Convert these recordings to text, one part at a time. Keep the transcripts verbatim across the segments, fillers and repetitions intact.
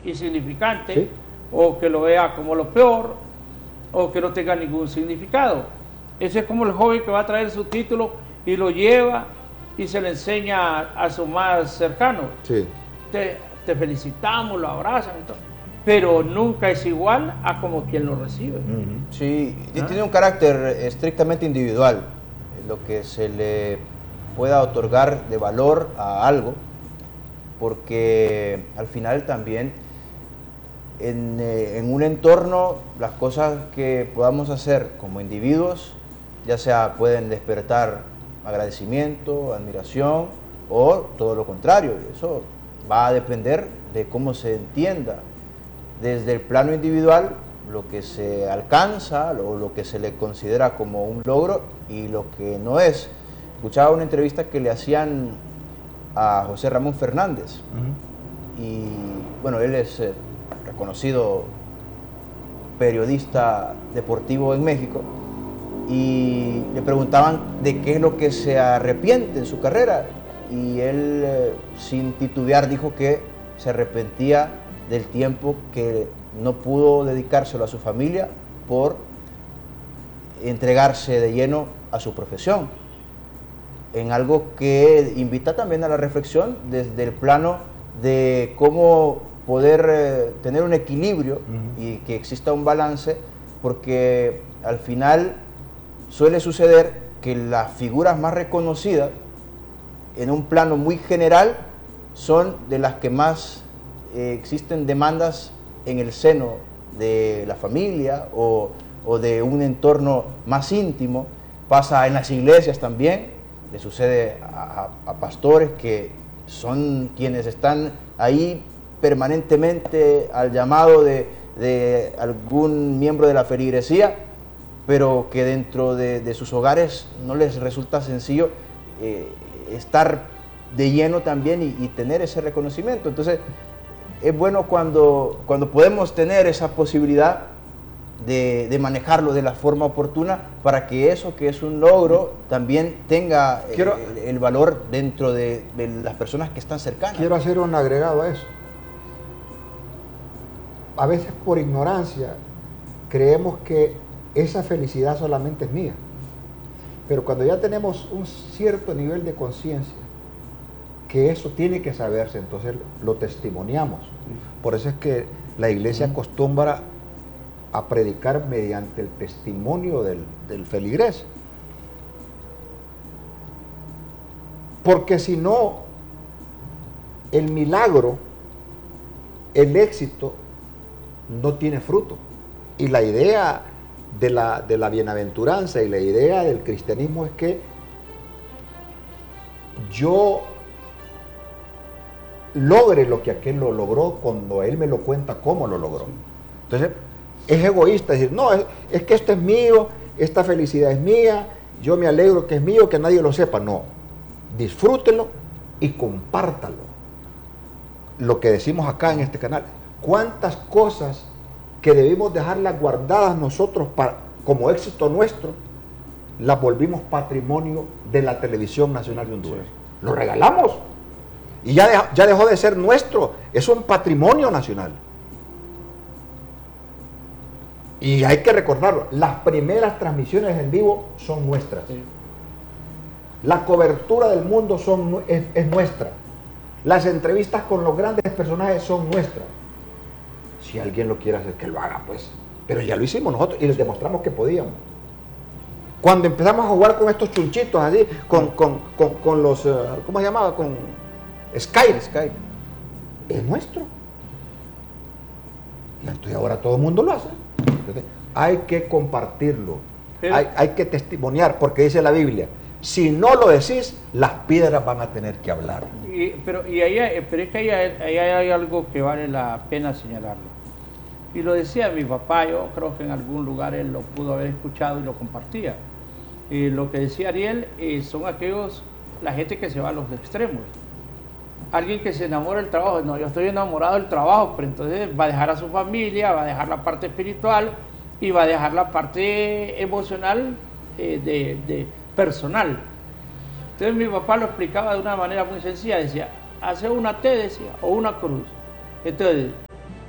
insignificante, ¿Sí? o que lo vea como lo peor, o que no tenga ningún significado. Ese es como el joven que va a traer su título y lo lleva y se le enseña a, a su más cercano. Sí. Te, te felicitamos, lo abrazan y todo, pero nunca es igual a como quien lo recibe. Uh-huh. Sí, y ¿Ah? tiene un carácter estrictamente individual, lo que se le pueda otorgar de valor a algo, porque al final también en, eh, en un entorno las cosas que podamos hacer como individuos, ya sea pueden despertar agradecimiento, admiración o todo lo contrario. Eso va a depender de cómo se entienda desde el plano individual lo que se alcanza o lo que se le considera como un logro y lo que no es. Escuchaba una entrevista que le hacían a José Ramón Fernández. Uh-huh. Y bueno, él es eh, reconocido periodista deportivo en México, y le preguntaban de qué es lo que se arrepiente en su carrera, y él eh, sin titubear dijo que se arrepentía del tiempo que no pudo dedicárselo a su familia por entregarse de lleno a su profesión, en algo que invita también a la reflexión desde el plano de cómo poder eh, tener un equilibrio uh-huh. y que exista un balance, porque al final suele suceder que las figuras más reconocidas en un plano muy general son de las que más eh, existen demandas en el seno de la familia o, o de un entorno más íntimo. Pasa en las iglesias también, le sucede a, a, a pastores que son quienes están ahí permanentemente al llamado de, de algún miembro de la feligresía, pero que dentro de, de sus hogares no les resulta sencillo eh, estar de lleno también y, y tener ese reconocimiento. Entonces es bueno cuando, cuando podemos tener esa posibilidad de, de manejarlo de la forma oportuna, para que eso que es un logro también tenga quiero, el, el valor dentro de, de las personas que están cercanas. Quiero hacer un agregado a eso. A veces por ignorancia creemos que esa felicidad solamente es mía, pero cuando ya tenemos un cierto nivel de conciencia que eso tiene que saberse, entonces lo testimoniamos. Por eso es que la iglesia acostumbra a predicar mediante el testimonio del, del feligrés, porque si no, el milagro, el éxito no tiene fruto. Y la idea de la, de la bienaventuranza y la idea del cristianismo es que yo logre lo que aquel lo logró cuando él me lo cuenta cómo lo logró. Entonces es egoísta decir, no, es, es que esto es mío, esta felicidad es mía, yo me alegro que es mío, que nadie lo sepa. No, disfrútenlo y compártalo. Lo que decimos acá en este canal, cuántas cosas que debimos dejarlas guardadas nosotros para, como éxito nuestro, las volvimos patrimonio de la Televisión Nacional de Honduras. Sí. Lo regalamos y ya, de, ya dejó de ser nuestro, es un patrimonio nacional. Y hay que recordarlo, las primeras transmisiones en vivo son nuestras. Sí. La cobertura del mundo son, es, es nuestra. Las entrevistas con los grandes personajes son nuestras. Si alguien lo quiere hacer, que lo haga, pues. Pero ya lo hicimos nosotros y les demostramos que podíamos. Cuando empezamos a jugar con estos chunchitos así, con, con, con, con los, uh, ¿cómo se llamaba? Con Skype. Skype. Es nuestro. Y entonces ahora todo el mundo lo hace. Entonces, hay que compartirlo. Pero, hay, hay que testimoniar, porque dice la Biblia, si no lo decís, las piedras van a tener que hablar. Y, pero, y ahí, pero es que ahí hay, ahí hay algo que vale la pena señalarlo. Y lo decía mi papá, yo creo que en algún lugar él lo pudo haber escuchado y lo compartía. Y lo que decía Ariel eh, son aquellos, la gente que se va a los extremos. Alguien que se enamora del trabajo, no, yo estoy enamorado del trabajo, pero entonces va a dejar a su familia, va a dejar la parte espiritual y va a dejar la parte emocional eh, de, de personal. Entonces mi papá lo explicaba de una manera muy sencilla, decía, hace una T, decía, o una cruz. Entonces,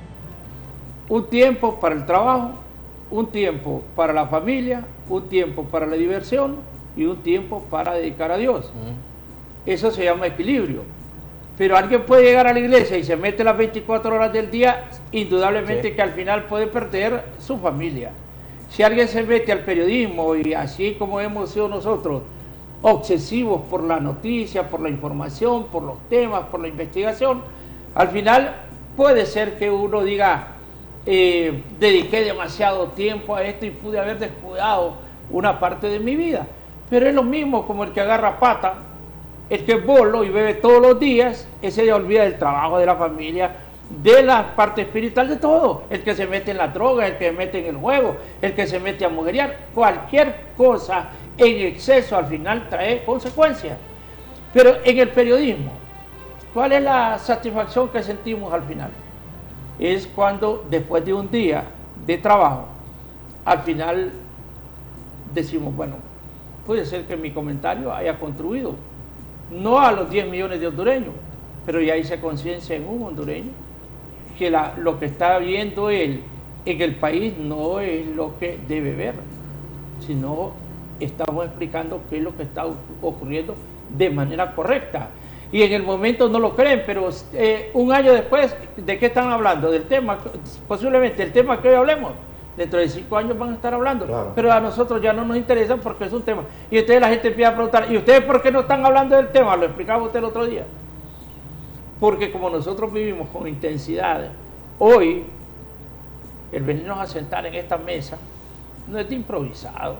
un tiempo para el trabajo, un tiempo para la familia, un tiempo para la diversión y un tiempo para dedicar a Dios. Uh-huh. Eso se llama equilibrio. Pero alguien puede llegar a la iglesia y se mete las veinticuatro horas del día, indudablemente sí. que al final puede perder su familia. Si alguien se mete al periodismo y así como hemos sido nosotros, obsesivos por la noticia, por la información, por los temas, por la investigación, al final puede ser que uno diga, eh, dediqué demasiado tiempo a esto y pude haber descuidado una parte de mi vida. Pero es lo mismo como el que agarra pata, el que es bolo y bebe todos los días, ese día olvida del trabajo, de la familia, de la parte espiritual, de todo. El que se mete en la droga, el que se mete en el juego, el que se mete a mujerear, cualquier cosa en exceso al final trae consecuencias. Pero en el periodismo, ¿cuál es la satisfacción que sentimos al final? Es cuando después de un día de trabajo, al final decimos, bueno, puede ser que mi comentario haya contribuido, no a los diez millones de hondureños, pero ya hice conciencia en un hondureño, que la, lo que está viendo él en el país no es lo que debe ver, sino estamos explicando qué es lo que está ocurriendo de manera correcta. Y en el momento no lo creen, pero eh, un año después, ¿de qué están hablando? Del tema, posiblemente el tema que hoy hablemos, dentro de cinco años van a estar hablando, claro. Pero a nosotros ya no nos interesa porque es un tema. Y entonces la gente empieza a preguntar, ¿y ustedes por qué no están hablando del tema? Lo explicaba usted el otro día. Porque como nosotros vivimos con intensidad, hoy, el venirnos a sentar en esta mesa no es de improvisado.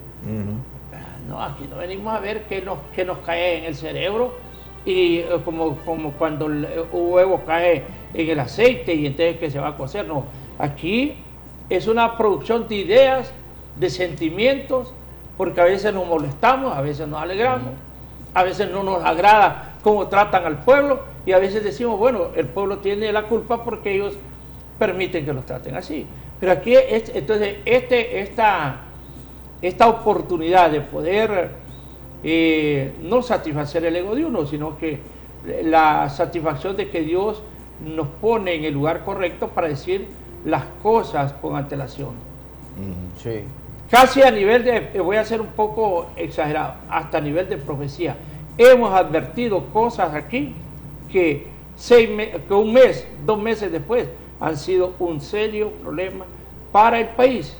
Uh-huh. No, aquí no venimos a ver qué nos, qué nos cae en el cerebro, y eh, como, como cuando el huevo cae en el aceite y entonces que se va a cocer. No, aquí es una producción de ideas, de sentimientos, porque a veces nos molestamos, a veces nos alegramos, uh-huh. a veces no nos agrada cómo tratan al pueblo, y a veces decimos, bueno, el pueblo tiene la culpa porque ellos permiten que los traten así. Pero aquí, es, entonces, este, esta, esta oportunidad de poder eh, no satisfacer el ego de uno, sino que la satisfacción de que Dios nos pone en el lugar correcto para decir las cosas con antelación. Mm, sí. Casi a nivel de, voy a ser un poco exagerado, hasta a nivel de profecía. Hemos advertido cosas aquí que, seis me, que un mes, dos meses después, han sido un serio problema para el país.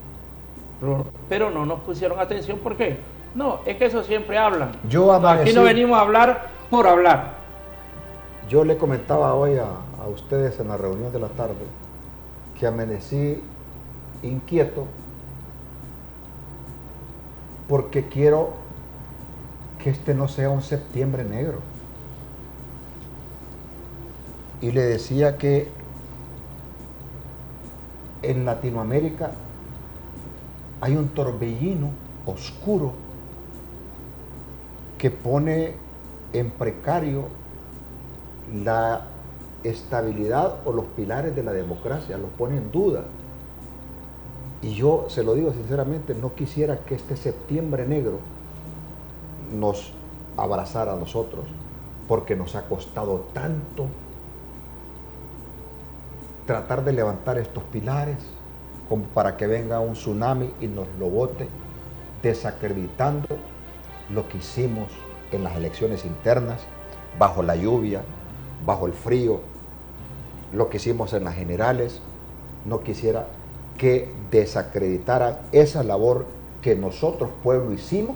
Pero, pero no nos pusieron atención. ¿Por qué? No, es que eso siempre hablan. Yo amanecí, aquí no venimos a hablar por hablar. Yo le comentaba hoy a, a ustedes en la reunión de la tarde que amanecí inquieto porque quiero que este no sea un septiembre negro. Y le decía que en Latinoamérica hay un torbellino oscuro que pone en precario la estabilidad o los pilares de la democracia, los pone en duda. Y yo se lo digo sinceramente, no quisiera que este septiembre negro nos abrazara a nosotros, porque nos ha costado tanto tratar de levantar estos pilares como para que venga un tsunami y nos lo bote, desacreditando lo que hicimos en las elecciones internas, bajo la lluvia, bajo el frío, lo que hicimos en las generales. No quisiera que desacreditara esa labor que nosotros, pueblo, hicimos,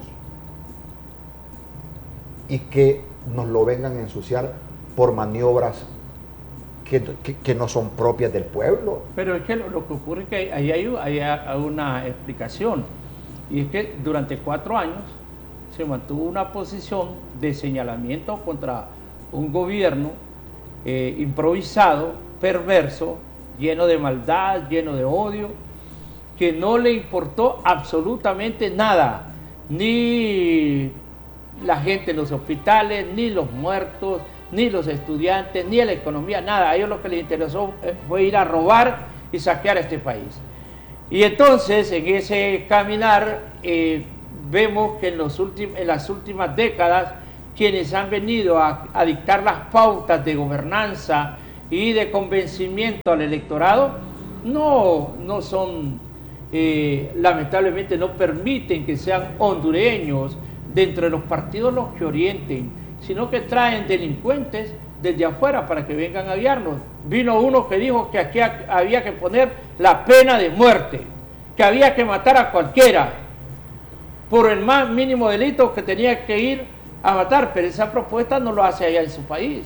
y que nos lo vengan a ensuciar por maniobras que, que, que no son propias del pueblo. Pero es que lo, lo que ocurre es que ahí hay, hay, hay una explicación, y es que durante cuatro años se mantuvo una posición de señalamiento contra un gobierno eh, improvisado, perverso, lleno de maldad, lleno de odio, que no le importó absolutamente nada, ni la gente en los hospitales, ni los muertos, ni los estudiantes, ni la economía, nada. A ellos lo que les interesó fue ir a robar y saquear a este país. Y entonces, en ese caminar, eh, vemos que en, los últimos, en las últimas décadas, quienes han venido a, a dictar las pautas de gobernanza y de convencimiento al electorado no, no son, eh, lamentablemente no permiten que sean hondureños dentro de los partidos los que orienten, sino que traen delincuentes desde afuera para que vengan a guiarnos. Vino uno que dijo que aquí había que poner la pena de muerte, que había que matar a cualquiera por el más mínimo delito, que tenía que ir a matar, pero esa propuesta no lo hace allá en su país.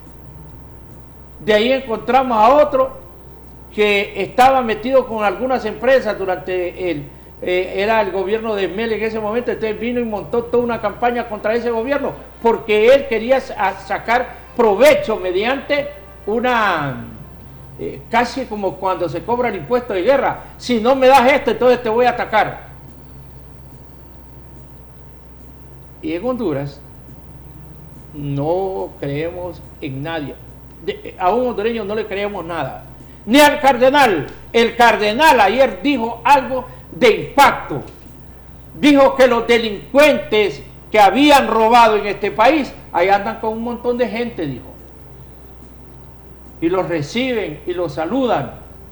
De ahí encontramos a otro que estaba metido con algunas empresas durante el, eh, era el gobierno de Mel en ese momento, entonces vino y montó toda una campaña contra ese gobierno, porque él quería sacar provecho mediante una, eh, casi como cuando se cobra el impuesto de guerra, si no me das esto, entonces te voy a atacar. Y en Honduras no creemos en nadie. De, a un hondureño no le creemos nada. Ni al cardenal. El cardenal ayer dijo algo de impacto. Dijo que los delincuentes que habían robado en este país, ahí andan con un montón de gente, dijo. Y los reciben y los saludan.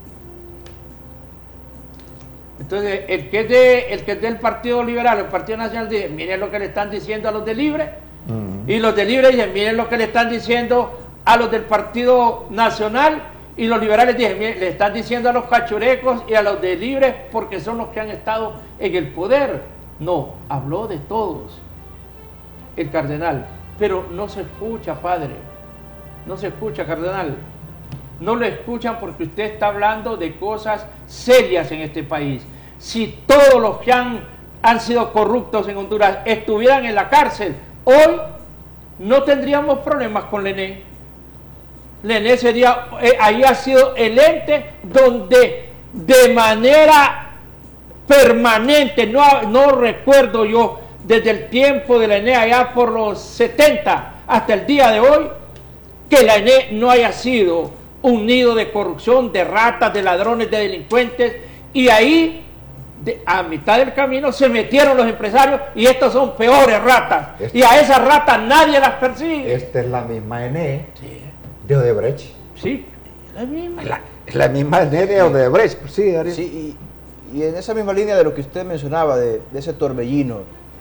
Entonces, el que es, de, el que es del Partido Liberal, el Partido Nacional, dice, miren lo que le están diciendo a los de Libre. Uh-huh. Y los de Libre dicen, miren lo que le están diciendo a los del Partido Nacional. Y los liberales dicen, miren, le están diciendo a los cachurecos y a los de Libre, porque son los que han estado en el poder. No, habló de todos el cardenal, pero no se escucha, padre. No se escucha, cardenal. No lo escuchan porque usted está hablando de cosas serias en este país. Si todos los que han, han sido corruptos en Honduras estuvieran en la cárcel, hoy no tendríamos problemas con Lené. Lené sería, eh, ahí ha sido el ente donde de manera permanente, no, no recuerdo yo, desde el tiempo de Lené allá por los setenta hasta el día de hoy, que Lené no haya sido un nido de corrupción, de ratas, de ladrones, de delincuentes, y ahí de, a mitad del camino se metieron los empresarios y estos son peores ratas, este, y a esas ratas nadie las persigue. Esta es la misma N sí. de Odebrecht. Sí, la misma. La, es la misma N de Odebrecht, sí, sí y, y en esa misma línea de lo que usted mencionaba, de, de ese torbellino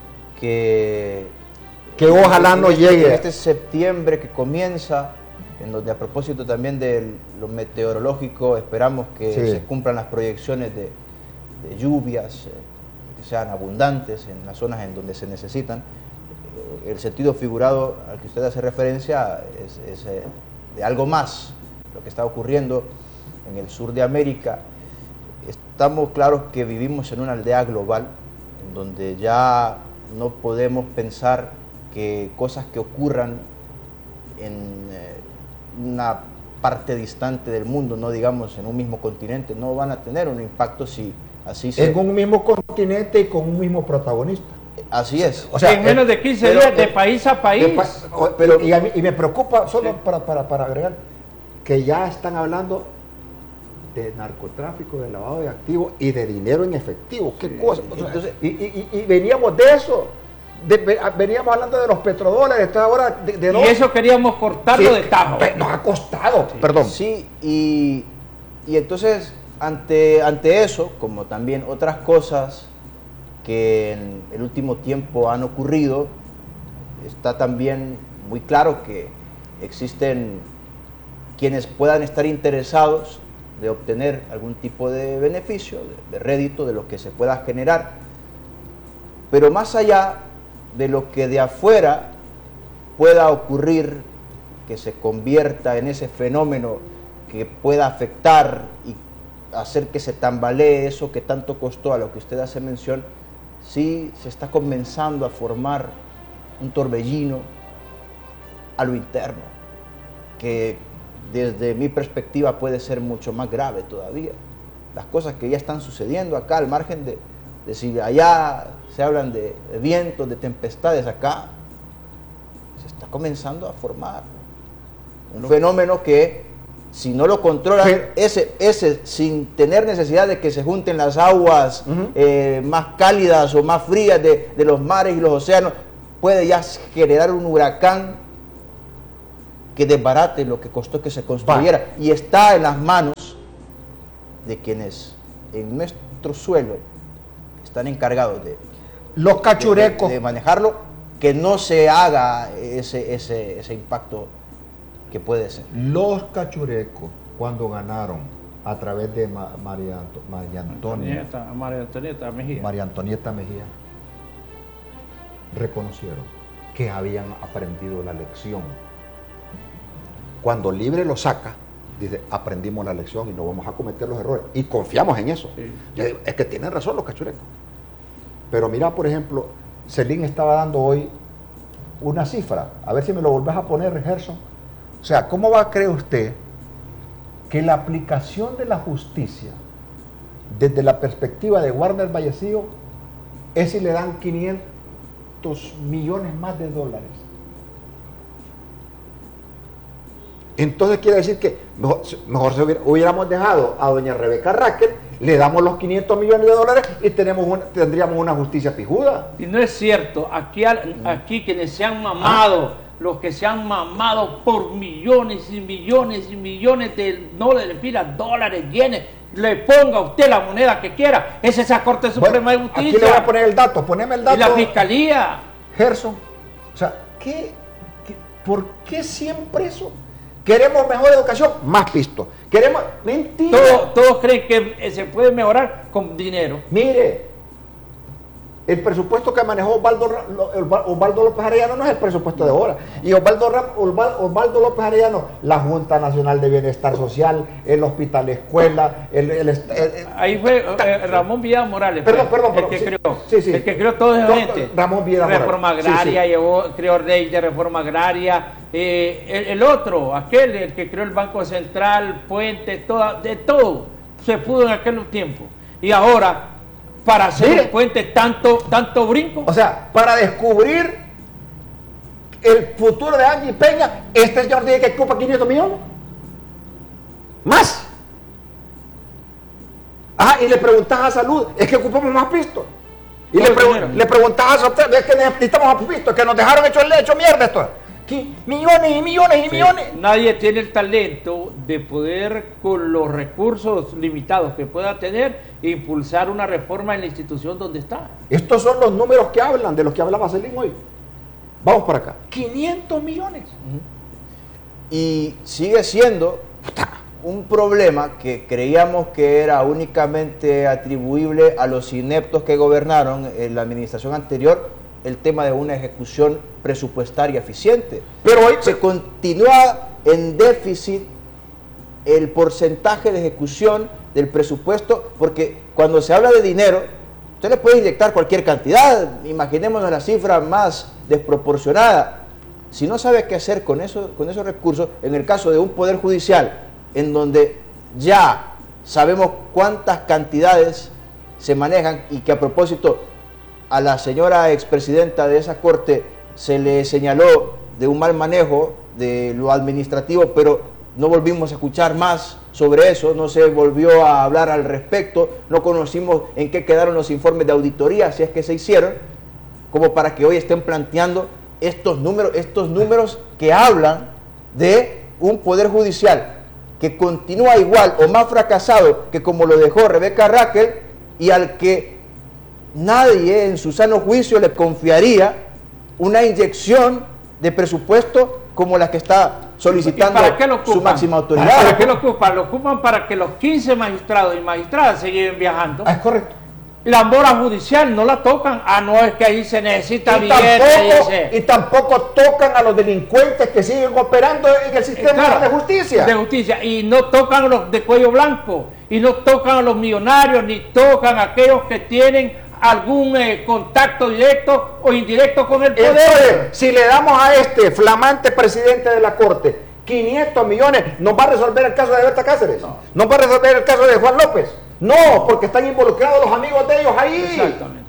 que... que ojalá no llegue. En este septiembre que comienza, en donde a propósito también de lo meteorológico esperamos que sí. se cumplan las proyecciones de, de lluvias, eh, que sean abundantes en las zonas en donde se necesitan. Eh, el sentido figurado al que usted hace referencia es, es eh, de algo más lo que está ocurriendo en el sur de América. Estamos claros que vivimos en una aldea global, en donde ya no podemos pensar que cosas que ocurran en eh, una parte distante del mundo, no digamos en un mismo continente, no van a tener un impacto si así se... En un mismo continente y con un mismo protagonista. Así es. O sea, en menos de quince pero, días, de país a país. Pa pero, y, a mí, y me preocupa, solo sí. para, para, para agregar, que ya están hablando de narcotráfico, de lavado de activos y de dinero en efectivo. ¿Qué sí. cosa? O sea, entonces, y, y, y veníamos de eso. De, veníamos hablando de los petrodólares, entonces ahora de, de y dos. Eso queríamos cortarlo sí, de tajo. Nos ha costado, sí. perdón. Sí, y, y entonces ante, ante eso, como también otras cosas que en el último tiempo han ocurrido, está también muy claro que existen quienes puedan estar interesados de obtener algún tipo de beneficio, de, de rédito, de lo que se pueda generar, pero más allá de lo que de afuera pueda ocurrir, que se convierta en ese fenómeno que pueda afectar y hacer que se tambalee eso que tanto costó, a lo que usted hace mención, sí se está comenzando a formar un torbellino a lo interno, que desde mi perspectiva puede ser mucho más grave todavía. Las cosas que ya están sucediendo acá, al margen de, de si allá se hablan de, de vientos, de tempestades, acá se está comenzando a formar un no. fenómeno que, si no lo controlan, sí. ese, ese sin tener necesidad de que se junten las aguas uh-huh. eh, más cálidas o más frías de, de los mares y los océanos, puede ya generar un huracán que desbarate lo que costó que se construyera. Va. Y está en las manos de quienes en nuestro suelo están encargados de, los cachurecos, de, de manejarlo, que no se haga ese, ese, ese impacto que puede ser. Los cachurecos, cuando ganaron a través de Ma, María, Anto, María Antonia, Antonieta, María Antonieta Mejía. María Antonieta Mejía, reconocieron que habían aprendido la lección. Cuando Libre lo saca, dice, aprendimos la lección y no vamos a cometer los errores. Y confiamos en eso. Sí. Yo digo, es que tienen razón los cachurecos. Pero mira, por ejemplo, Celín estaba dando hoy una cifra. A ver si me lo volvés a poner, Gerson. O sea, ¿cómo va a creer usted que la aplicación de la justicia desde la perspectiva de Warner Vallecillo es si le dan quinientos millones más de dólares? Entonces quiere decir que mejor, mejor se hubiera, hubiéramos dejado a doña Rebeca Raquel, le damos los quinientos millones de dólares y tenemos una, tendríamos una justicia pijuda. Y no es cierto, aquí, aquí quienes se han mamado, ah. los que se han mamado por millones y millones y millones de dólares, dólares, yenes, le ponga a usted la moneda que quiera, es esa Corte Suprema bueno, de Justicia. Aquí le voy a poner el dato, poneme el dato. Y la Fiscalía. Gerson, o sea, ¿qué, qué, ¿por qué siempre eso? Queremos mejor educación, más pisto. Queremos, mentira. Todos, todos creen que se puede mejorar con dinero. Mire, el presupuesto que manejó Osvaldo, Osvaldo López Arellano no es el presupuesto de ahora. Y Osvaldo, Osvaldo López Arellano, la Junta Nacional de Bienestar Social, el Hospital Escuela, el... el, el, el Ahí fue eh, Ramón Villada Morales. Perdón, perdón, el perdón. que Sí, creó. sí, sí. El que creó todo eso, gente. Ramón Villada Morales. Reforma agraria, sí, sí. Llevó, creó ley de reforma agraria. Eh, el, el otro, aquel, el que creó el Banco Central, Puente, toda, de todo, se pudo en aquel tiempo. Y ahora, para hacer Mire, un puente, tanto, tanto brinco. O sea, para descubrir el futuro de Angie Peña, este señor dice que ocupa quinientos millones. Más. Ah, y le preguntas a Salud, es que ocupamos más pisto. Y le, pregun le preguntas a Sotel, es que necesitamos más pisto, que nos dejaron hecho, hecho mierda esto. ¿Qué? Millones y millones y sí. millones. Nadie tiene el talento de poder, con los recursos limitados que pueda tener, impulsar una reforma en la institución donde está. Estos son los números que hablan, de los que hablaba Celín hoy. Vamos para acá. quinientos millones. Uh-huh. Y sigue siendo un problema que creíamos que era únicamente atribuible a los ineptos que gobernaron en la administración anterior, el tema de una ejecución presupuestaria eficiente. Pero hoy se continúa en déficit el porcentaje de ejecución del presupuesto, porque cuando se habla de dinero, usted le puede inyectar cualquier cantidad, imaginémonos la cifra más desproporcionada. Si no sabe qué hacer con, eso, con esos recursos, en el caso de un poder judicial, en donde ya sabemos cuántas cantidades se manejan y que a propósito a la señora expresidenta de esa corte se le señaló de un mal manejo de lo administrativo, pero no volvimos a escuchar más sobre eso, no se volvió a hablar al respecto, no conocimos en qué quedaron los informes de auditoría, si es que se hicieron, como para que hoy estén planteando estos números, estos números que hablan de un poder judicial que continúa igual o más fracasado que como lo dejó Rebeca Raquel, y al que nadie en su sano juicio le confiaría una inyección de presupuesto como la que está solicitando su máxima autoridad. ¿Para qué lo ocupan? Lo ocupan para que los quince magistrados y magistradas se lleven viajando. Ah, es correcto. La mora judicial no la tocan. Ah, no, es que ahí se necesita y billete, tampoco, dice. Y tampoco tocan a los delincuentes que siguen operando en el sistema claro, de justicia. De justicia. Y no tocan a los de cuello blanco. Y no tocan a los millonarios, ni tocan a aquellos que tienen algún eh, contacto directo o indirecto con el poder. Entonces, si le damos a este flamante presidente de la Corte quinientos millones, ¿nos va a resolver el caso de Berta Cáceres? No. ¿Nos va a resolver el caso de Juan López? No, porque están involucrados los amigos de ellos ahí. Exactamente.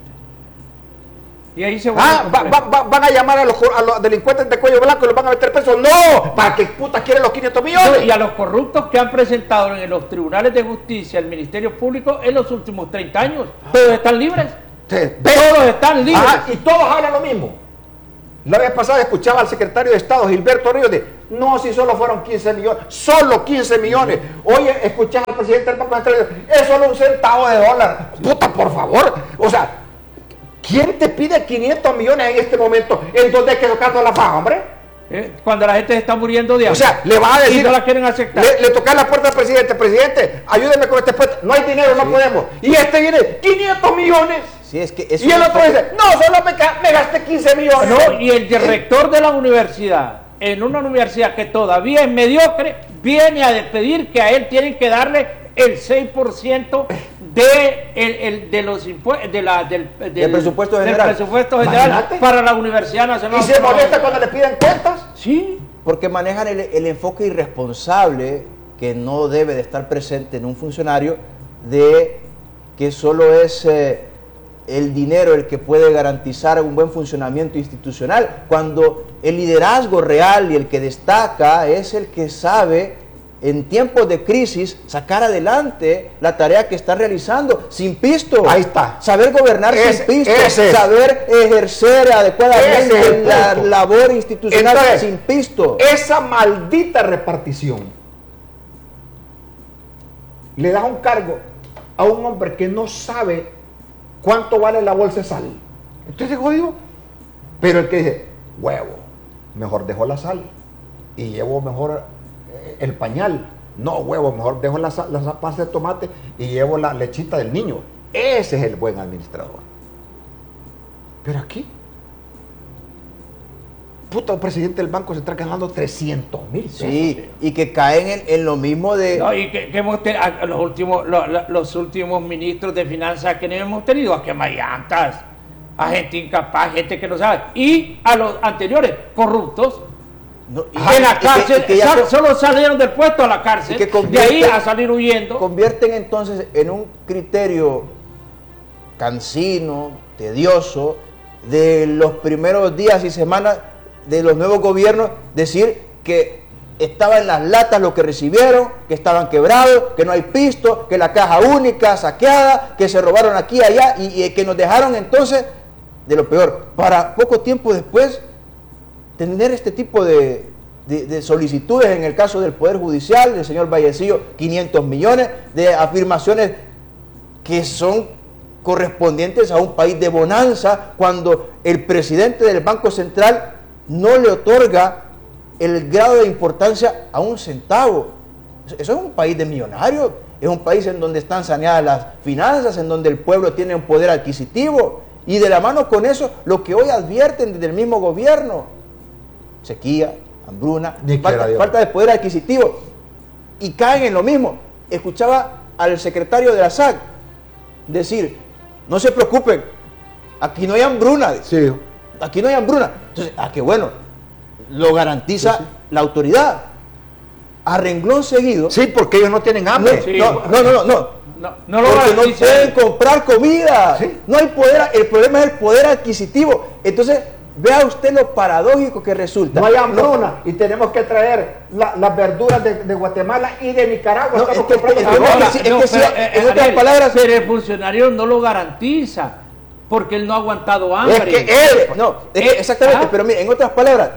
Y ahí se ah, va, va, va, van a llamar a los, a los delincuentes de cuello blanco y los van a meter presos. No, ¿para qué putas quieren los quinientos millones? Y a los corruptos que han presentado en los tribunales de justicia, el Ministerio Público, en los últimos treinta años, todos están libres. Sí, todos están libres. Ajá, y todos hablan lo mismo. La vez pasada escuchaba al secretario de Estado, Gilberto Ríos, de No, si solo fueron quince millones, solo quince millones. Oye, escuchás al presidente del Banco Central, es solo un centavo de dólar. Puta, por favor. O sea, ¿quién te pide quinientos millones en este momento? ¿En donde hay que tocarnos la faja, hombre? Eh, Cuando la gente se está muriendo de hambre. O sea, le vas a decir, y no la quieren aceptar. Le, le toca la puerta al presidente, presidente, ayúdeme con este puesto. No hay dinero, no Sí. podemos. Y este viene quinientos millones. Sí, es que es Y el un otro enfoque- dice, no, solo me, ca- me gasté quince millones. No, y el rector de la universidad, en una universidad que todavía es mediocre, viene a pedir que a él tienen que darle el seis por ciento de, el, el- de los impuestos de la, del, del, Del presupuesto del general. presupuesto general Imagínate. para la Universidad Nacional. Y se molesta cuando le piden cuentas. Sí. Porque manejan el, el enfoque irresponsable que no debe de estar presente en un funcionario, de que solo es eh, el dinero el que puede garantizar un buen funcionamiento institucional, cuando el liderazgo real y el que destaca es el que sabe en tiempos de crisis sacar adelante la tarea que está realizando sin pisto. Ahí está. Saber gobernar Ese- sin pisto, ese es. saber ejercer Ese adecuadamente es el la punto. labor institucional Entonces, sin pisto. esa maldita repartición le da un cargo a un hombre que no sabe cuánto vale la bolsa de sal. Entonces, jodido. Pero el que dice, huevo, mejor dejo la sal y llevo mejor eh, el pañal. No, huevo, mejor dejo la, sal- la pasta de tomate y llevo la lechita del niño. Ese es el buen administrador. Pero aquí, puta, un presidente del banco se está ganando trescientos mil pesos. Sí, y que caen en, en lo mismo de... No, y que, que hemos tenido, a- los últimos, lo- lo- los últimos ministros de finanzas que hemos tenido, a quemallantas, a gente incapaz, gente que no sabe, y a los anteriores, corruptos, no, y- en y la que- cárcel, y que ya sal- co- solo salieron del puesto a la cárcel, y que de convierte- ahí a salir huyendo. convierten entonces en un criterio cansino, tedioso, de los primeros días y semanas de los nuevos gobiernos, decir que estaba en las latas lo que recibieron, que estaban quebrados, que no hay pisto, que la caja única saqueada, que se robaron aquí y allá, y, y que nos dejaron entonces de lo peor, para poco tiempo después tener este tipo de, de- de solicitudes en el caso del Poder Judicial, del señor Vallecillo, quinientos millones, de afirmaciones que son correspondientes a un país de bonanza, cuando el presidente del Banco Central no le otorga el grado de importancia a un centavo. Eso es un país de millonarios, es un país en donde están saneadas las finanzas, en donde el pueblo tiene un poder adquisitivo, y de la mano con eso, lo que hoy advierten desde el mismo gobierno: sequía, hambruna, Ni quiera falta, Dios. falta de poder adquisitivo, y caen en lo mismo. Escuchaba al secretario de la S A C decir: no se preocupen, aquí no hay hambruna, Sí. aquí no hay hambruna. Entonces, ah, qué bueno, lo garantiza Sí, sí. la autoridad. A renglón seguido, Sí, porque ellos no tienen no, hambre. Sí. no, no, no, no, No, no lo porque no garantiza. pueden comprar comida, Sí. no hay poder, el problema es el poder adquisitivo. Entonces, vea usted lo paradójico que resulta. No hay hambruna y tenemos que traer la- las verduras de, de Guatemala y de Nicaragua. No, Estamos es que- comprando es que- cebolla. Ahora, es que no, sí, pero, en eh, otras Ariel, palabras- pero el funcionario no lo garantiza porque él no ha aguantado hambre. Es que él, No, es que Eh, exactamente, ah. pero mire, en otras palabras,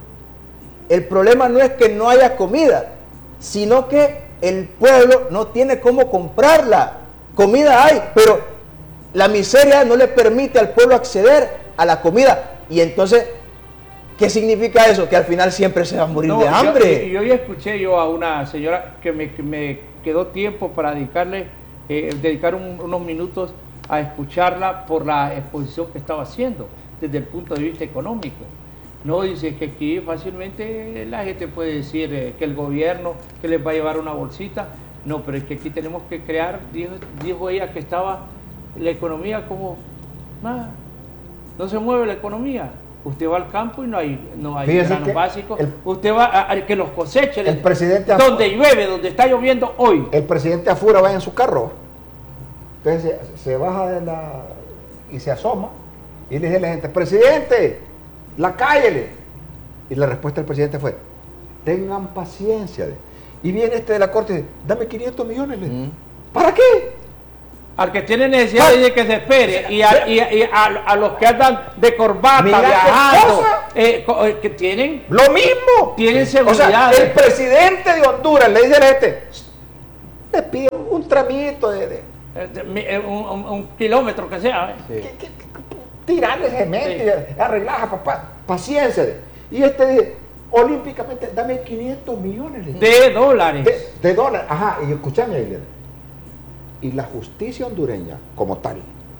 el problema no es que no haya comida, sino que el pueblo no tiene cómo comprarla. Comida hay, pero la miseria no le permite al pueblo acceder a la comida. Y entonces, ¿qué significa eso? Que al final siempre se va a morir No, de yo- hambre. Yo, yo ya escuché yo a una señora que me, que me quedó tiempo para dedicarle, eh, dedicar un- unos minutos a escucharla por la exposición que estaba haciendo desde el punto de vista económico. No, dice que aquí fácilmente la gente puede decir eh, que el gobierno que les va a llevar una bolsita. No, pero es que aquí tenemos que crear, dijo, dijo ella que estaba la economía como nada, no se mueve la economía. Usted va al campo y no hay, no hay Fíjese granos que básicos. el- Usted va a, a que los coseche. El presidente- donde llueve, donde está lloviendo hoy. el presidente afuera va en su carro. Entonces se, se baja de la y se asoma y le dice a la gente: presidente, la cállele. Y la respuesta del presidente fue: tengan paciencia. Y viene este de la corte y dice: dame quinientos millones. le- Mm. ¿Para qué? Al que tiene necesidad dice que se espere. Y a, y a, y a, a los que andan de corbata, Mira qué viajando, cosa. eh, co- eh, que tienen, Lo mismo. tienen O sea, seguridad. el presidente de Honduras le dice a la gente, le pide un tramito de, de eh, de- mi- eh, un, un- un kilómetro que sea. ¿eh? Sí. que, que, que- tirarle cemento Sí. y arreglar, papá, paciencia. Y este dice, olímpicamente, dame quinientos millones le dice. De dólares. de, de dólares. Ajá, y escúchame, Aguilera. Y la justicia hondureña, como tal,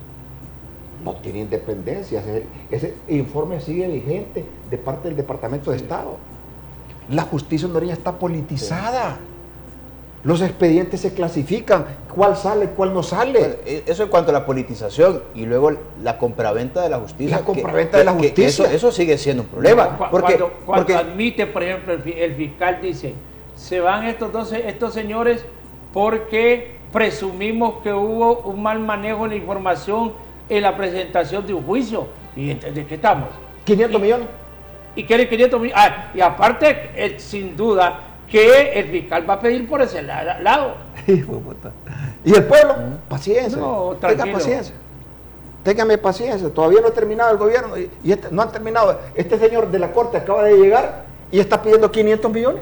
no tiene independencia. Ese, ese informe sigue vigente de parte del Departamento de Estado. La justicia hondureña está politizada. Los expedientes se clasifican, cuál sale, cuál no sale. Bueno, e- eso en cuanto a la politización y luego la compraventa de la justicia. La que- compraventa que- de la que justicia. Eso, eso sigue siendo un problema. Cu- porque, cuando, cuando porque admite, por ejemplo, el, fi- el fiscal dice, se van estos dos, estos señores porque presumimos que hubo un mal manejo de la información en la presentación de un juicio. ¿Y ent- de qué estamos? quinientos Y- millones. Y quiere quinientos millones. Ah, y aparte, eh, sin duda, que el fiscal va a pedir por ese la- lado. Hijo de puta. Y el pueblo, paciencia. No, Tenga tranquilo. paciencia. Téngame paciencia. Todavía no ha terminado el gobierno. Y, y este, no han terminado. Este señor de la corte acaba de llegar y está pidiendo quinientos millones.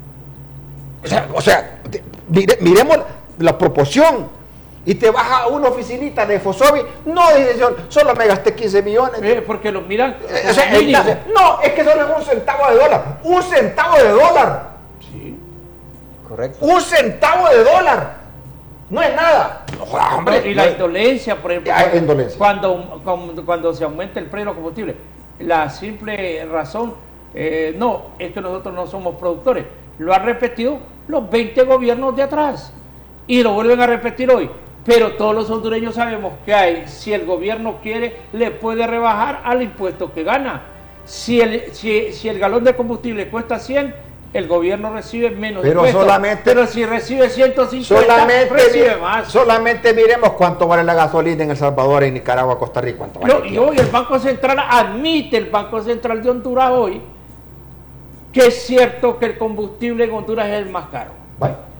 O sea, o sea te- mire- miremos la proporción. Y te vas a una oficinita de Fosobi. No, dice señor, solo me gasté quince millones. Eh, porque los miran. Eh, o sea, como mínimo. el- no, es que solo es un centavo de dólar. Un centavo de dólar. Sí. correcto. Un centavo de dólar. No es nada. No jodas, hombre. No, y la No- indolencia, por ejemplo, Ah, indolencia. Cuando, cuando, cuando se aumenta el precio de los combustibles, la simple razón, eh, no, es que nosotros no somos productores. Lo han repetido los veinte gobiernos de atrás y lo vuelven a repetir hoy. Pero todos los hondureños sabemos que hay, si el gobierno quiere, le puede rebajar al impuesto que gana. Si el, si, si el galón de combustible cuesta cien, el gobierno recibe menos Pero impuesto. solamente- Pero si recibe ciento cincuenta, Solamente, recibe mi- más. solamente miremos cuánto vale la gasolina en El Salvador, en Nicaragua, Costa Rica. ¿Cuánto vale No, aquí? y hoy el Banco Central admite, el Banco Central de Honduras hoy, que es cierto que el combustible en Honduras es el más caro. Vaya.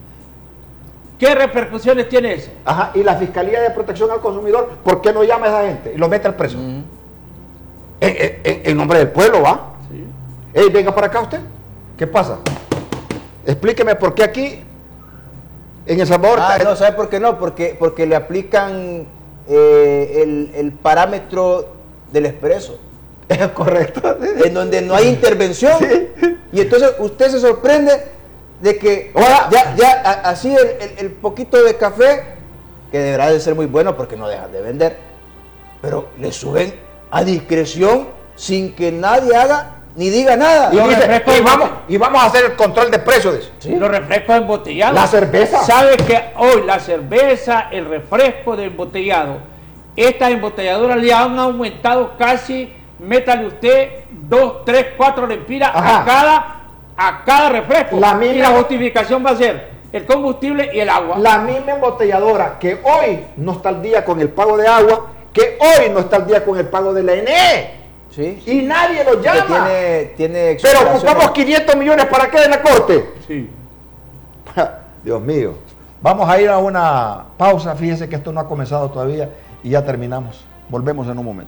¿Qué repercusiones tiene eso? Ajá, y la Fiscalía de Protección al Consumidor, ¿por qué no llama a esa gente y los mete al preso? Mm. En, en- en- en nombre del pueblo, ¿va? Sí. Ey, venga para acá usted. ¿Qué pasa? Explíqueme por qué aquí, en El Salvador... Ah, está- no, ¿sabe por qué no? Porque, porque le aplican eh, el, el parámetro del expreso, Es correcto. en donde no hay intervención. Sí. Y entonces usted se sorprende de que Ahora- ya, ya a- así el, el- el poquito de café, que deberá de ser muy bueno porque no dejan de vender, pero le suben a discreción sin que nadie haga ni diga nada. Y, Los dice, refrescos y, de- vamos, y vamos a hacer el control de precios de eso. Sí. Los refrescos embotellados. La cerveza. ¿Sabe que hoy la cerveza, el refresco de embotellado, estas embotelladoras le han aumentado casi, métale usted, dos, tres, cuatro lempiras Ajá. a cada, a cada refresco? La misma- Y la justificación va a ser el combustible y el agua. La misma embotelladora que hoy no está al día con el pago de agua, que hoy no está al día con el pago de la E N E. Sí. Y nadie lo Que llama. tiene, tiene Pero exoneraciones. ocupamos quinientos millones para qué de la corte. Sí. Dios mío. Vamos a ir a una pausa. Fíjense que esto no ha comenzado todavía y ya terminamos. Volvemos en un momento.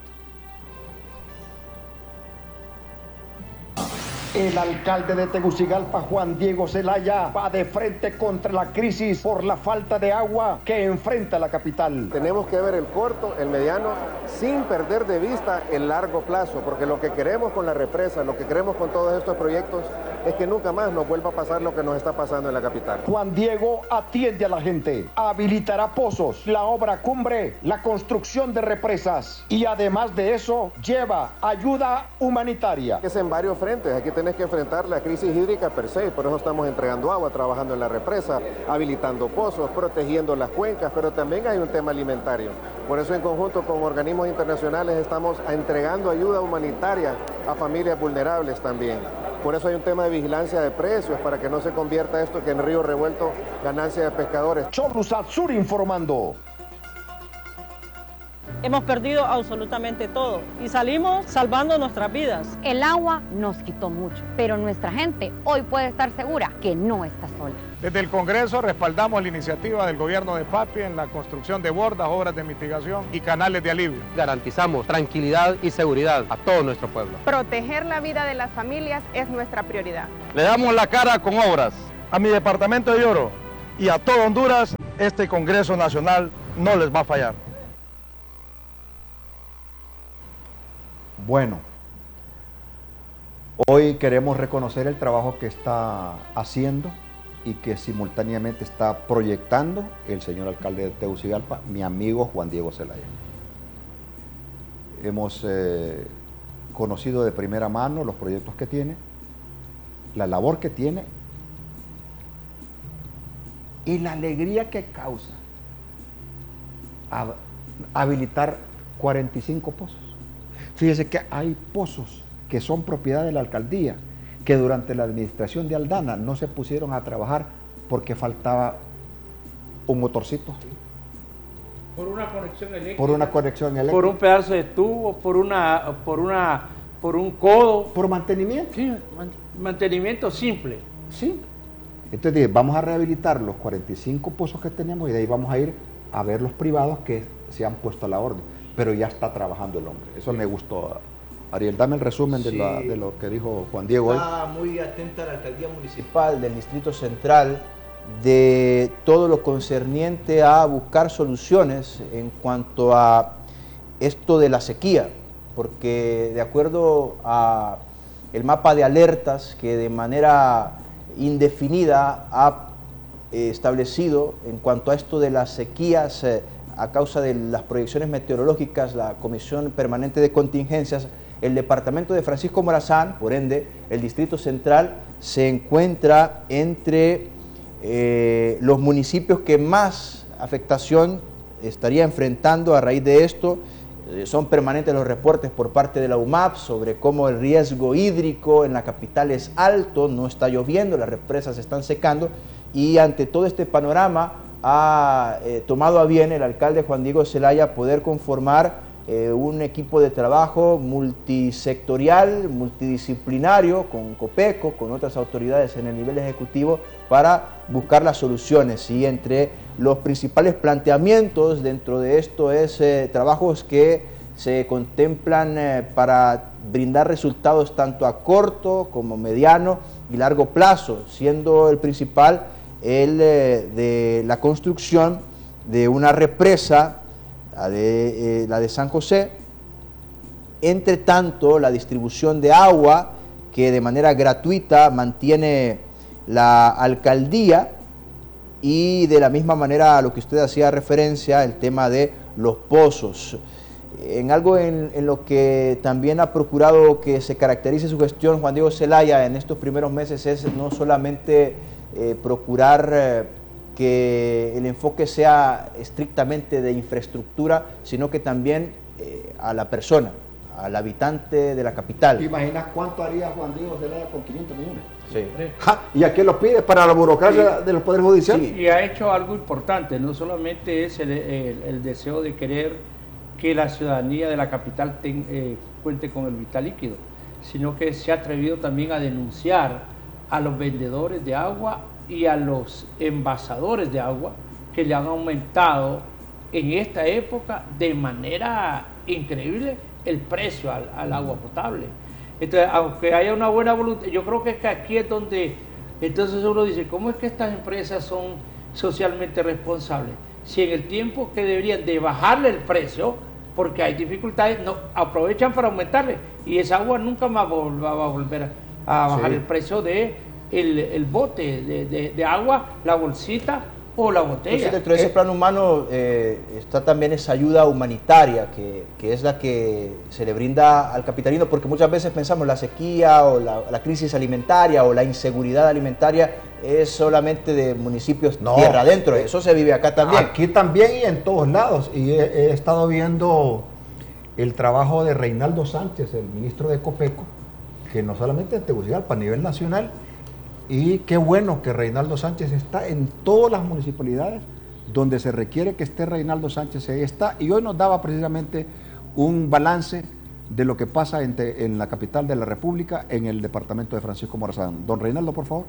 El alcalde de Tegucigalpa, Juan Diego Zelaya, va de frente contra la crisis por la falta de agua que enfrenta la capital. Tenemos que ver el corto, el mediano, sin perder de vista el largo plazo, porque lo que queremos con la represa, lo que queremos con todos estos proyectos, es que nunca más nos vuelva a pasar lo que nos está pasando en la capital. Juan Diego atiende a la gente, habilitará pozos, la obra cumbre, la construcción de represas y además de eso lleva ayuda humanitaria. Es en varios frentes, aquí tenés que enfrentar la crisis hídrica per se, por eso estamos entregando agua, trabajando en la represa, habilitando pozos, protegiendo las cuencas, pero también hay un tema alimentario. Por eso en conjunto con organismos internacionales estamos entregando ayuda humanitaria a familias vulnerables también. Por eso hay un tema de vigilancia de precios, para que no se convierta esto que en río revuelto ganancia de pescadores. Chorrusat Sur informando. hemos perdido absolutamente todo y salimos salvando nuestras vidas. El agua nos quitó mucho, pero nuestra gente hoy puede estar segura que no está sola. Desde el Congreso respaldamos la iniciativa del gobierno de Papi en la construcción de bordas, obras de mitigación y canales de alivio. Garantizamos tranquilidad y seguridad a todo nuestro pueblo. Proteger la vida de las familias es nuestra prioridad. Le damos la cara con obras. A mi departamento de Lloro y a todo Honduras, este Congreso Nacional no les va a fallar. Bueno, hoy queremos reconocer el trabajo que está haciendo y que simultáneamente está proyectando el señor alcalde de Tegucigalpa, mi amigo Juan Diego Zelaya. Hemos eh, conocido de primera mano los proyectos que tiene, la labor que tiene y la alegría que causa a habilitar cuarenta y cinco pozos. Fíjese que hay pozos que son propiedad de la alcaldía, que durante la administración de Aldana no se pusieron a trabajar porque faltaba un motorcito. Por una conexión eléctrica. Por una conexión eléctrica. Por un pedazo de tubo, por una, por una, por un codo. Por mantenimiento. Sí, mantenimiento simple. Sí. Entonces vamos a rehabilitar los cuarenta y cinco pozos que tenemos y de ahí vamos a ir a ver los privados que se han puesto a la orden. Pero ya está trabajando el hombre. Eso me gustó. Ariel, dame el resumen sí. de, la, de lo que dijo Juan Diego hoy. Está muy atenta a la alcaldía municipal del Distrito Central de todo lo concerniente a buscar soluciones en cuanto a esto de la sequía, porque de acuerdo a el mapa de alertas que de manera indefinida ha eh, establecido en cuanto a esto de las sequías eh, a causa de las proyecciones meteorológicas, la Comisión Permanente de Contingencias, el departamento de Francisco Morazán, por ende, el Distrito Central, se encuentra entre eh, los municipios que más afectación estaría enfrentando a raíz de esto. Eh, son permanentes los reportes por parte de la U M A P sobre cómo el riesgo hídrico en la capital es alto, no está lloviendo, las represas se están secando, y ante todo este panorama ha eh, tomado a bien el alcalde Juan Diego Zelaya poder conformar Eh, un equipo de trabajo multisectorial, multidisciplinario, con COPECO, con otras autoridades en el nivel ejecutivo, para buscar las soluciones. Y entre los principales planteamientos dentro de esto es eh, trabajos que se contemplan eh, para brindar resultados tanto a corto como mediano y largo plazo, siendo el principal el eh, de la construcción de una represa, La de, eh, la de San José, entre tanto la distribución de agua que de manera gratuita mantiene la alcaldía, y de la misma manera a lo que usted hacía referencia, el tema de los pozos, en algo en, en lo que también ha procurado que se caracterice su gestión Juan Diego Zelaya en estos primeros meses es no solamente eh, procurar eh, que el enfoque sea estrictamente de infraestructura, sino que también eh, a la persona, al habitante de la capital. ¿Te imaginas cuánto haría Juan Diego Zelaya con quinientos millones? Sí. Ja, ¿y a quién lo pide? Para la burocracia sí. del Poder Judicial. Sí. Y ha hecho algo importante, no solamente es el, el, el deseo de querer que la ciudadanía de la capital ten, eh, cuente con el vital líquido, sino que se ha atrevido también a denunciar a los vendedores de agua y a los envasadores de agua que le han aumentado en esta época de manera increíble el precio al, al agua potable. Entonces, aunque haya una buena voluntad, yo creo que, es que aquí es donde entonces uno dice, ¿cómo es que estas empresas son socialmente responsables? Si en el tiempo que deberían de bajarle el precio, porque hay dificultades, no aprovechan para aumentarle, y esa agua nunca más va a volver a bajar sí. el precio de el, el bote de, de, de agua, la bolsita o la botella. Entonces, dentro de ese plan humano eh, está también esa ayuda humanitaria que, que es la que se le brinda al capitalino, porque muchas veces pensamos la sequía o la, la crisis alimentaria o la inseguridad alimentaria es solamente de municipios no, tierra adentro, eso se vive acá también. Aquí también y en todos lados, y he, he estado viendo el trabajo de Reinaldo Sánchez, el ministro de COPECO, que no solamente en Tegucigalpa, a nivel nacional. Y qué bueno que Reinaldo Sánchez está en todas las municipalidades donde se requiere que esté Reinaldo Sánchez, ahí está, y hoy nos daba precisamente un balance de lo que pasa en, te, en la capital de la República, en el departamento de Francisco Morazán. Don Reinaldo, por favor.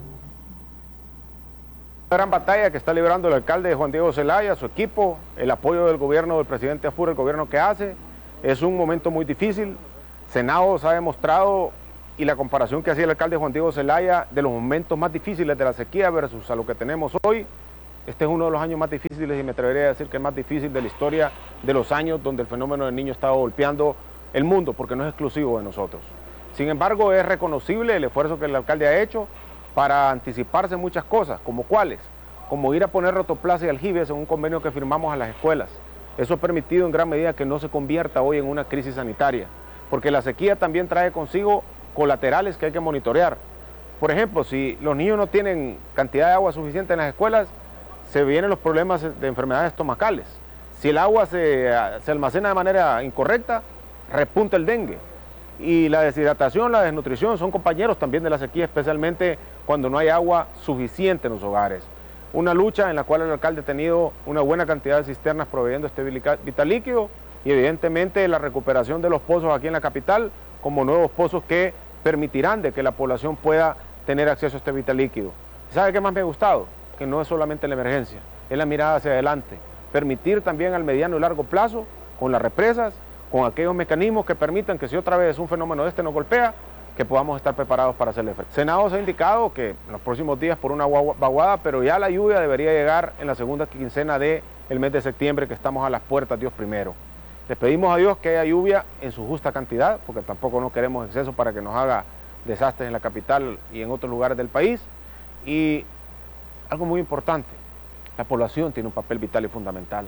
La gran batalla que está librando el alcalde Juan Diego Zelaya, su equipo, el apoyo del gobierno del presidente Afur, el gobierno que hace, es un momento muy difícil. Senados ha demostrado, y la comparación que hacía el alcalde Juan Diego Zelaya de los momentos más difíciles de la sequía versus a lo que tenemos hoy, este es uno de los años más difíciles, y me atrevería a decir que es más difícil de la historia de los años donde el fenómeno del Niño está golpeando el mundo, porque no es exclusivo de nosotros. Sin embargo, es reconocible el esfuerzo que el alcalde ha hecho para anticiparse muchas cosas, como cuáles, como ir a poner rotoplas y aljibes en un convenio que firmamos a las escuelas. Eso ha permitido en gran medida que no se convierta hoy en una crisis sanitaria, porque la sequía también trae consigo colaterales que hay que monitorear. Por ejemplo, si los niños no tienen cantidad de agua suficiente en las escuelas, se vienen los problemas de enfermedades estomacales. Si el agua se, se almacena de manera incorrecta, repunta el dengue. Y la deshidratación, la desnutrición son compañeros también de la sequía, especialmente cuando no hay agua suficiente en los hogares. Una lucha en la cual el alcalde ha tenido una buena cantidad de cisternas proveyendo este vital líquido, y evidentemente la recuperación de los pozos aquí en la capital como nuevos pozos que permitirán de que la población pueda tener acceso a este vital líquido. ¿Sabe qué más me ha gustado? Que no es solamente la emergencia, es la mirada hacia adelante. Permitir también al mediano y largo plazo, con las represas, con aquellos mecanismos que permitan que si otra vez un fenómeno de este nos golpea, que podamos estar preparados para hacerle frente. Senado se ha indicado que en los próximos días por una vaguada, pero ya la lluvia debería llegar en la segunda quincena del mes de septiembre, que estamos a las puertas, Dios primero. Les pedimos a Dios que haya lluvia en su justa cantidad, porque tampoco no queremos exceso para que nos haga desastres en la capital y en otros lugares del país. Y algo muy importante, la población tiene un papel vital y fundamental.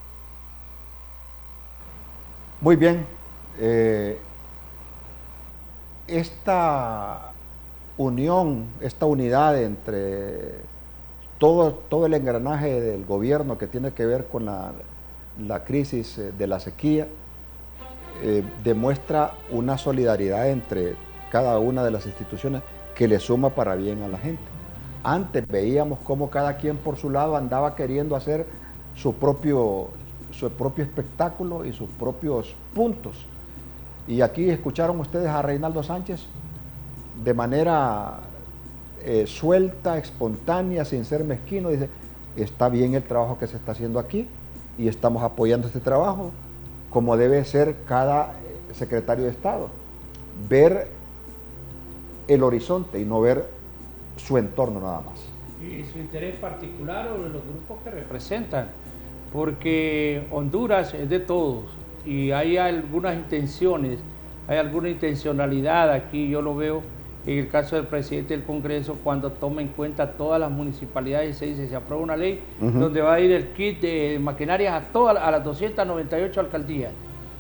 Muy bien, eh, esta unión, esta unidad entre todo, todo el engranaje del gobierno que tiene que ver con la, la crisis de la sequía, eh, demuestra una solidaridad entre cada una de las instituciones que le suma para bien a la gente. Antes veíamos cómo cada quien por su lado andaba queriendo hacer su propio, su propio espectáculo y sus propios puntos. Y aquí escucharon ustedes a Reinaldo Sánchez de manera eh, suelta, espontánea, sin ser mezquino. Dice, está bien el trabajo que se está haciendo aquí y estamos apoyando este trabajo, como debe ser cada secretario de Estado. Ver el horizonte y no ver su entorno nada más. Y su interés particular o de los grupos que representan, porque Honduras es de todos y hay algunas intenciones, hay alguna intencionalidad aquí, yo lo veo en el caso del presidente del Congreso, cuando toma en cuenta todas las municipalidades y se dice, se aprueba una ley uh-huh. donde va a ir el kit de maquinarias a todas, a las doscientas noventa y ocho alcaldías.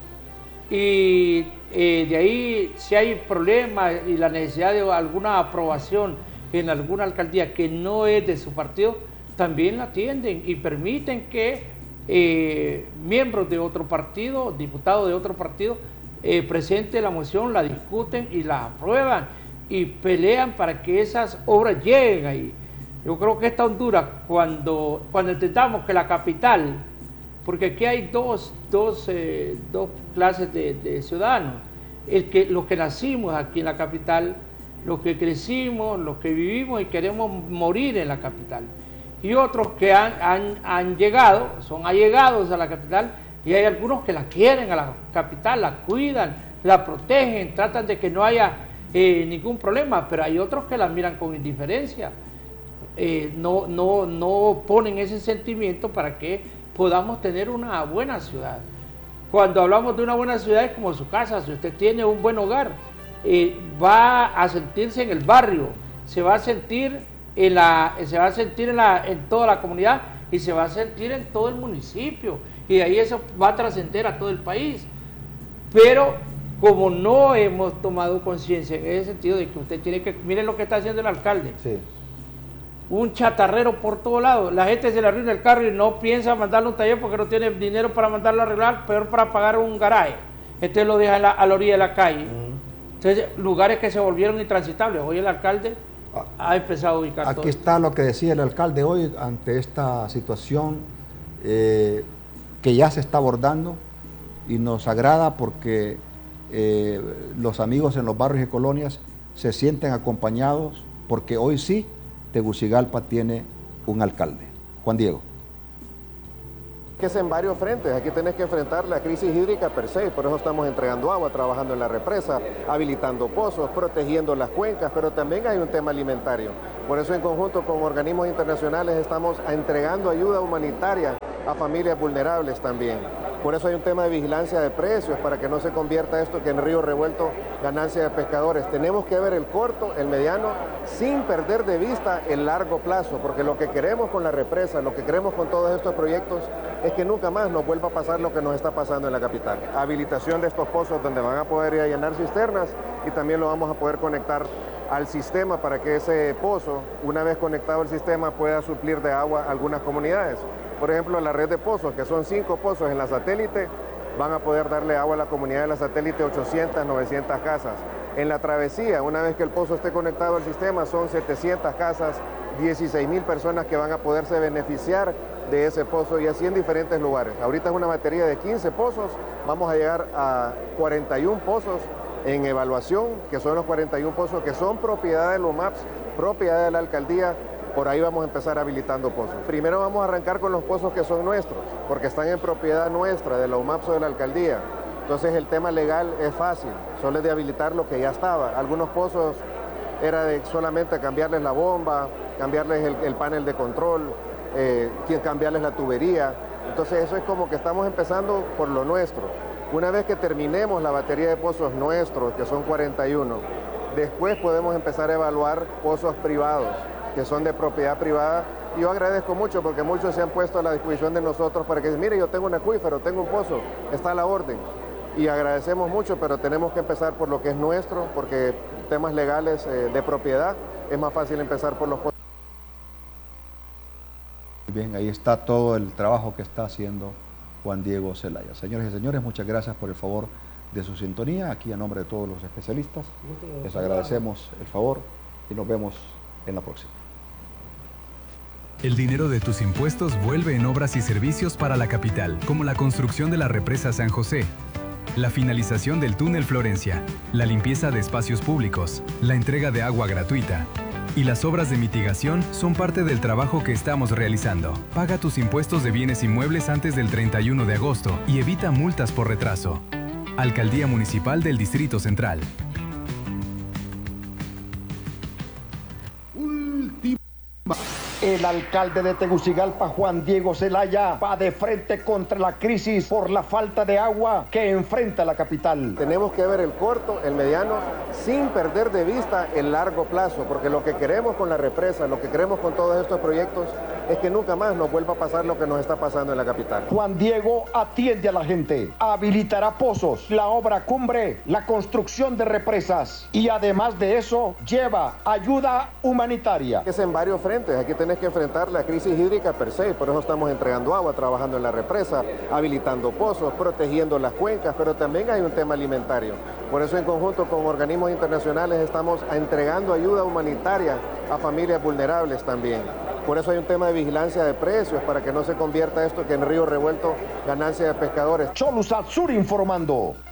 Y eh, de ahí, si hay problemas y la necesidad de alguna aprobación en alguna alcaldía que no es de su partido, también la atienden y permiten que eh, miembros de otro partido, diputados de otro partido, eh, presenten la moción, la discuten y la aprueban y pelean para que esas obras lleguen ahí. Yo creo que esta Honduras, cuando, cuando intentamos que la capital, porque aquí hay dos, dos, eh, dos clases de, de ciudadanos, el que, los que nacimos aquí en la capital, los que crecimos, los que vivimos y queremos morir en la capital, y otros que han, han, han llegado, son allegados a la capital, y hay algunos que la quieren a la capital, la cuidan, la protegen, tratan de que no haya eh, ningún problema, pero hay otros que la miran con indiferencia, eh, no, no, no ponen ese sentimiento para que podamos tener una buena ciudad. Cuando hablamos de una buena ciudad es como su casa, si usted tiene un buen hogar, eh, va a sentirse en el barrio, se va a sentir en la, se va a sentir en, la, en toda la comunidad y se va a sentir en todo el municipio, y de ahí eso va a trascender a todo el país. Pero como no hemos tomado conciencia en ese sentido de que usted tiene que, miren lo que está haciendo el alcalde, sí. Un chatarrero por todos lados, la gente se le arruina el carro y no piensa mandarlo a un taller porque no tiene dinero para mandarlo a arreglar, peor para pagar un garaje, este lo deja a la, a la orilla de la calle. Mm. Entonces, lugares que se volvieron intransitables. Hoy el alcalde ha empezado a ubicar Aquí todo. está lo que decía el alcalde hoy ante esta situación eh, que ya se está abordando y nos agrada porque eh, los amigos en los barrios y colonias se sienten acompañados porque hoy sí Tegucigalpa tiene un alcalde. Juan Diego. Que es en varios frentes, aquí tenés que enfrentar la crisis hídrica per se, por eso estamos entregando agua, trabajando en la represa, habilitando pozos, protegiendo las cuencas, pero también hay un tema alimentario. Por eso en conjunto con organismos internacionales estamos entregando ayuda humanitaria a familias vulnerables también. Por eso hay un tema de vigilancia de precios, para que no se convierta esto que en río revuelto ganancia de pescadores. Tenemos que ver el corto, el mediano, sin perder de vista el largo plazo, porque lo que queremos con la represa, lo que queremos con todos estos proyectos, es que nunca más nos vuelva a pasar lo que nos está pasando en la capital. Habilitación de estos pozos donde van a poder ir a llenar cisternas y también lo vamos a poder conectar al sistema para que ese pozo, una vez conectado al sistema, pueda suplir de agua a algunas comunidades. Por ejemplo, la red de pozos, que son cinco pozos en la satélite, van a poder darle agua a la comunidad de la satélite ochocientas, novecientas casas. En la travesía, una vez que el pozo esté conectado al sistema, son setecientas casas, dieciséis mil personas que van a poderse beneficiar de ese pozo y así en diferentes lugares. Ahorita es una batería de quince pozos, vamos a llegar a cuarenta y uno pozos en evaluación, que son los cuarenta y uno pozos que son propiedad de los M A P S, propiedad de la alcaldía. Por ahí vamos a empezar habilitando pozos. Primero vamos a arrancar con los pozos que son nuestros, porque están en propiedad nuestra, de la U M A P S o de la alcaldía. Entonces el tema legal es fácil, solo es de habilitar lo que ya estaba. Algunos pozos era de solamente cambiarles la bomba, cambiarles el, el panel de control, eh, cambiarles la tubería. Entonces eso es como que estamos empezando por lo nuestro. Una vez que terminemos la batería de pozos nuestros, que son cuarenta y uno, después podemos empezar a evaluar pozos privados, que son de propiedad privada. Y yo agradezco mucho porque muchos se han puesto a la disposición de nosotros para que, mire, yo tengo un acuífero, tengo un pozo, está a la orden. Y agradecemos mucho, pero tenemos que empezar por lo que es nuestro, porque temas legales eh, de propiedad, es más fácil empezar por los pozos. Bien, ahí está todo el trabajo que está haciendo Juan Diego Zelaya. Señores y señores, muchas gracias por el favor de su sintonía. Aquí a nombre de todos los especialistas, les agradecemos el favor y nos vemos en la próxima. El dinero de tus impuestos vuelve en obras y servicios para la capital, como la construcción de la represa San José, la finalización del túnel Florencia, la limpieza de espacios públicos, la entrega de agua gratuita. Y las obras de mitigación son parte del trabajo que estamos realizando. Paga tus impuestos de bienes inmuebles antes del treinta y uno de agosto y evita multas por retraso. Alcaldía Municipal del Distrito Central. El alcalde de Tegucigalpa, Juan Diego Zelaya, va de frente contra la crisis por la falta de agua que enfrenta la capital. Tenemos que ver el corto, el mediano, sin perder de vista el largo plazo, porque lo que queremos con la represa, lo que queremos con todos estos proyectos, es que nunca más nos vuelva a pasar lo que nos está pasando en la capital. Juan Diego atiende a la gente, habilitará pozos, la obra cumbre, la construcción de represas y además de eso lleva ayuda humanitaria. Es en varios frentes, aquí tenés que enfrentar la crisis hídrica per se, por eso estamos entregando agua, trabajando en la represa, habilitando pozos, protegiendo las cuencas, pero también hay un tema alimentario. Por eso en conjunto con organismos internacionales estamos entregando ayuda humanitaria a familias vulnerables también. Por eso hay un tema de vigilancia de precios, para que no se convierta esto que en río revuelto ganancia de pescadores. Cholusatsur informando.